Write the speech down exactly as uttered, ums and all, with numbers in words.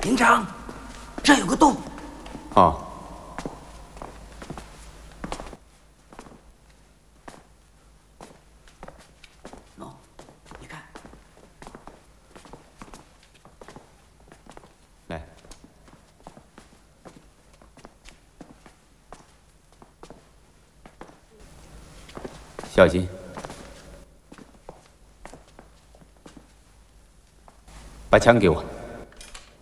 营长，这有个洞。 哦。 喏，你看。 来。小心。 把枪给我。